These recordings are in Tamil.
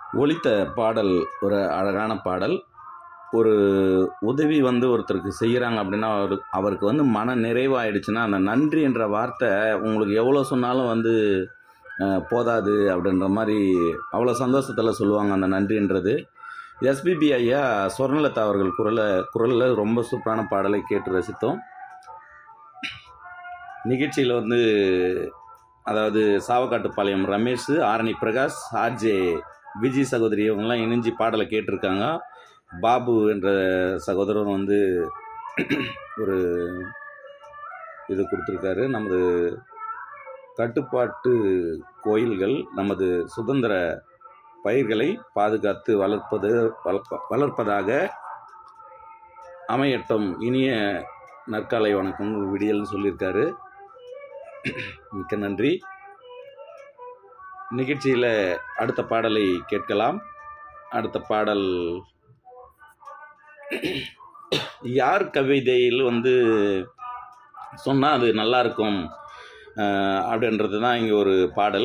ஒலித்த பாடல் ஒரு அழகான பாடல். ஒரு உதவி ஒருத்தருக்கு செய்கிறாங்க அப்படின்னா, அவருக்கு மன நிறைவாயிடுச்சுன்னா, அந்த நன்றி என்ற வார்த்தை உங்களுக்கு எவ்வளோ சொன்னாலும் போதாது அப்படின்ற மாதிரி அவ்வளோ சந்தோஷத்தில் சொல்லுவாங்க அந்த நன்றின்றது. எஸ்பிபி ஐயா சொர்ணலதா அவர்கள் குரலில் ரொம்ப சூப்பரான பாடலை கேட்டு ரசித்தோம். நிகழ்ச்சியில் அதாவது சாவக்காட்டுப்பாளையம் ரமேஷ், ஆரணி பிரகாஷ், ஆர்ஜே விஜய் சகோதரி இவங்கெல்லாம் இணைஞ்சு பாடலை கேட்டிருக்காங்க. பாபு என்ற சகோதரன் ஒரு இது கொடுத்துருக்காரு. நமது கட்டுப்பாட்டு கோயில்கள் நமது சுதந்திர பயிர்களை பாதுகாத்து வளர்ப்பதாக அமையட்டும், இனிய நற்காலை வணக்கம் விடியல்னு சொல்லியிருக்காரு. மிக்க நன்றி. நிகழ்ச்சியில் அடுத்த பாடலை கேட்கலாம். அடுத்த பாடல் யார் கவிதையில் சொன்னால் அது நல்லாயிருக்கும் அப்படின்றது தான் இங்கே ஒரு பாடல்.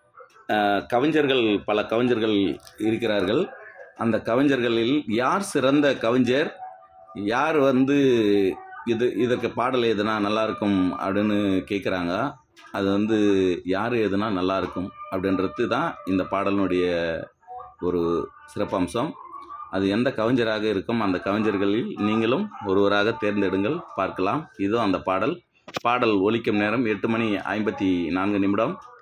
பல கவிஞர்கள் இருக்கிறார்கள். அந்த கவிஞர்களில் யார் சிறந்த கவிஞர், யார் இதற்கு பாடல் எதுனா நல்லாயிருக்கும் அப்படின்னு கேட்குறாங்க. அது யார் எதுனா நல்லாயிருக்கும் அப்படின்றது தான் இந்த பாடலினுடைய ஒரு சிறப்பம்சம். அது எந்த கவிஞராக இருக்கும், அந்த கவிஞர்களில் நீங்களும் ஒருவராக தேர்ந்தெடுங்கள், பார்க்கலாம். இதோ அந்த பாடல் ஒலிக்கும் நேரம் 8:54.